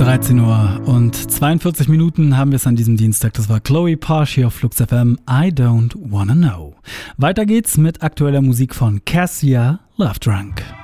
13 Uhr und 42 Minuten haben wir es an diesem Dienstag. Das war Chloe Parsh hier auf Flux FM. I don't wanna know. Weiter geht's mit aktueller Musik von Cassia, Love Drunk.